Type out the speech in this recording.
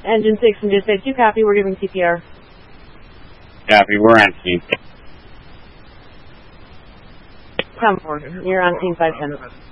Engine 6 and Dispatch 2, copy, we're giving CPR. Copy, we're on scene. Come forward, you're on scene 510.